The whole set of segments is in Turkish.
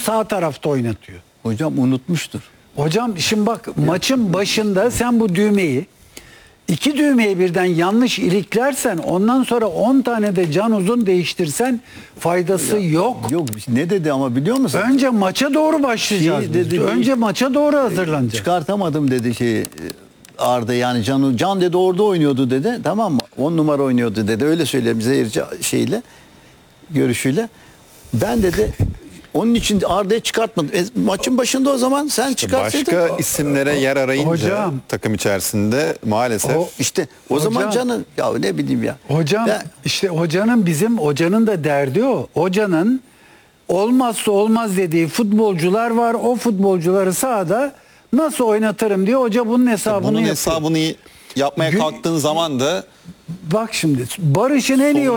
sağ tarafta oynatıyor. Hocam unutmuştur. Hocam şimdi bak maçın başında sen bu düğmeyi 2 düğmeyi birden yanlış iliklersen ondan sonra 10 tane de can uzun değiştirsen faydası yok. Yok ne dedi ama biliyor musun? Önce maça doğru başlayacağız. Şey dedi, Önce maça doğru hazırlanacağız. Çıkartamadım dedi Arda, yani Can dedi orada oynuyordu dedi, tamam mı? 10 numara oynuyordu dedi, öyle söyleyeyim seyirci görüşüyle. Ben dedi onun için Arda'yı çıkartmadım. Maçın başında o zaman sen çıkartsaydın. Başka isimlere yer arayınca hocam, takım içerisinde maalesef. O zaman Can'ın ya ne bileyim ya. Hocam işte hocanın da derdi o. Hocanın olmazsa olmaz dediği futbolcular var. O futbolcuları sahada nasıl oynatırım diye hoca bunun hesabını Bunun yapıyor. hesabını yapmaya kalktığın zaman da bak şimdi Barış'ın en iyi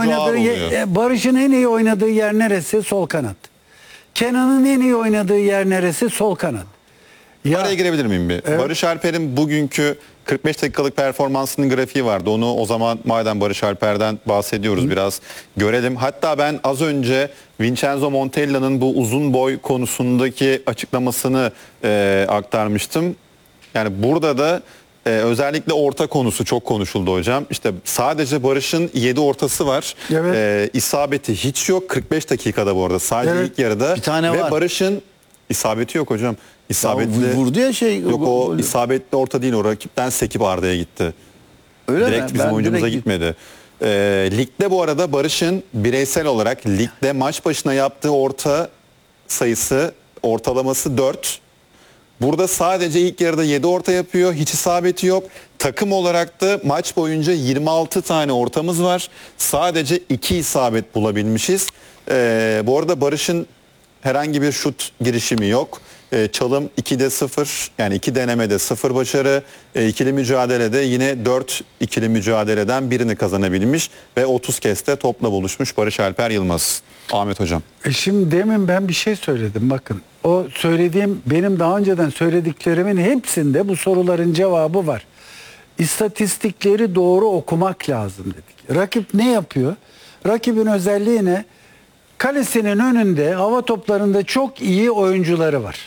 oynadığı yer neresi? Sol kanat. Kenan'ın en iyi oynadığı yer neresi? Sol kanat. araya girebilir miyim bir? Evet. Barış Alper'in bugünkü 45 dakikalık performansının grafiği vardı. Onu o zaman madem Barış Alper'den bahsediyoruz biraz görelim. Hatta ben az önce Vincenzo Montella'nın bu uzun boy konusundaki açıklamasını aktarmıştım. Yani burada da özellikle orta konusu çok konuşuldu hocam. İşte sadece Barış'ın 7 ortası var. Evet. İsabeti hiç yok. 45 dakikada bu arada. Sadece ilk yarıda. Bir tane ve var. Barış'ın isabeti yok hocam. İsabetli. Vurdu ya Yok o isabetli orta değil, o rakipten sekip Arda'ya gitti. Öyle direkt bizim oyuncumuza gitmedi. Ligde bu arada Barış'ın bireysel olarak ligde maç başına yaptığı orta sayısı, ortalaması 4. Burada sadece ilk yarıda 7 orta yapıyor. Hiç isabeti yok. Takım olarak da maç boyunca 26 tane ortamız var. Sadece 2 isabet bulabilmişiz. Bu arada Barış'ın herhangi bir şut girişimi yok. Çalım 2'de 0, yani 2 denemede 0 başarı. İkili mücadelede yine 4 ikili mücadeleden birini kazanabilmiş ve 30 kez de topla buluşmuş Barış Alper Yılmaz. Ahmet hocam. Şimdi demin ben bir şey söyledim, bakın. O söylediğim, benim daha önceden söylediklerimin hepsinde bu soruların cevabı var. İstatistikleri doğru okumak lazım dedik. Rakip ne yapıyor? Rakibin özelliği ne? Kalesinin önünde hava toplarında çok iyi oyuncuları var.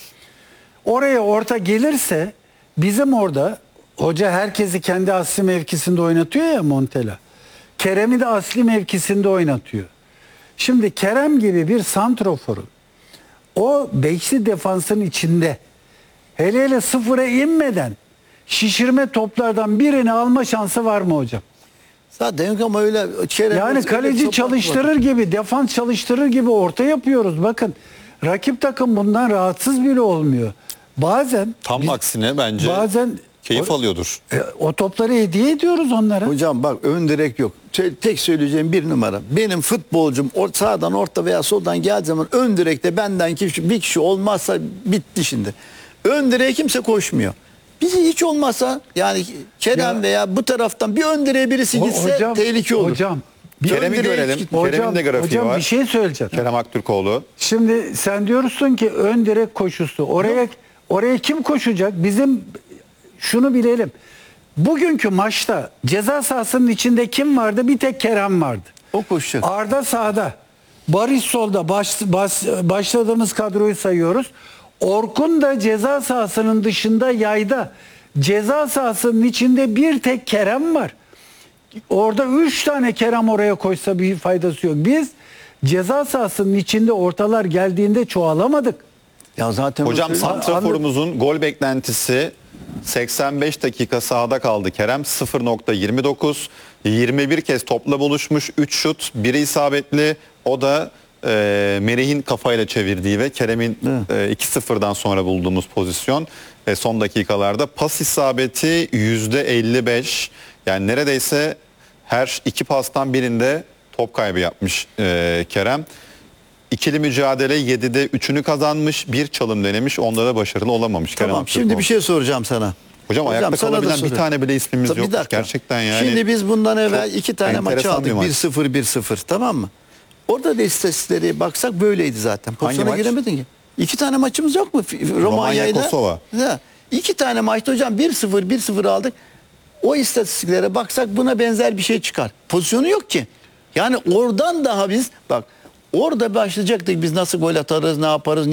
Oraya orta gelirse bizim orada hoca herkesi kendi asli mevkisinde oynatıyor ya, Montella. Kerem'i de asli mevkisinde oynatıyor. Şimdi Kerem gibi bir santroforun o beşli defansın içinde hele hele sıfıra inmeden şişirme toplardan birini alma şansı var mı hocam? Zaten yok ama öyle Kerem, yani kaleci çalıştırır gibi, defans çalıştırır gibi orta yapıyoruz. Bakın rakip takım bundan rahatsız bile olmuyor. Bazen tam aksine bence keyif alıyordur. O topları hediye ediyoruz onlara. Hocam bak, ön direk yok. Tek söyleyeceğim bir numara. Benim futbolcum sağdan orta veya soldan geldiği zaman ön direkte benden bir kişi olmazsa bitti şimdi. Ön direğe kimse koşmuyor. Bizi hiç olmazsa yani Kerem veya bu taraftan bir ön direğe birisi gitse tehlike olur. Hocam Kerem'i görelim. Kerem'in de grafiği var. Bir şey söyleyeceğim. Kerem Aktürkoğlu. Şimdi sen diyorsun ki ön direk koşusu. Oraya kim koşacak? Bizim şunu bilelim. Bugünkü maçta ceza sahasının içinde kim vardı? Bir tek Kerem vardı. O koşacak. Arda sağda. Barış solda. Başladığımız kadroyu sayıyoruz. Orkun da ceza sahasının dışında yayda. Ceza sahasının içinde bir tek Kerem var. Orada 3 tane Kerem oraya koysa bir faydası yok. Biz ceza sahasının içinde ortalar geldiğinde çoğalamadık. Ya zaten hocam santraforumuzun gol beklentisi 85 dakika sahada kaldı Kerem. 0.29. 21 kez topla buluşmuş. 3 şut, biri isabetli. O da Merih'in kafayla çevirdiği ve Kerem'in 2-0'dan sonra bulduğumuz pozisyon. Son dakikalarda pas isabeti %55. Yani neredeyse her 2 pastan birinde top kaybı yapmış Kerem. İkili mücadele 7'de 3'ünü kazanmış. Bir çalım denemiş. Onda da başarılı olamamış. Tamam, şimdi bir şey soracağım sana. Hocam ayakta kalabilen bir tane bile ismimiz yok. Gerçekten yani. Şimdi biz bundan evvel 2 tane maçı aldık. 1-0 tamam mı? Orada da istatistikleri baksak böyleydi zaten. Pozisyona giremedin ki. 2 tane maçımız yok mu? Romanya, Kosova. 2 tane maçta hocam 1-0 aldık. O istatistiklere baksak buna benzer bir şey çıkar. Pozisyonu yok ki. Yani oradan daha biz bak orada başlayacaktık biz nasıl gol atarız, ne yaparız,